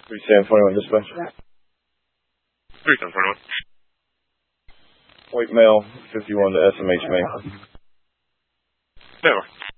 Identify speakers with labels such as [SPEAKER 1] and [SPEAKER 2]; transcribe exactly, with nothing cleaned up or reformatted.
[SPEAKER 1] three seven twenty-one dispatch.
[SPEAKER 2] three seven twenty-one.
[SPEAKER 1] White male, fifty-one to S M H main.
[SPEAKER 2] Never.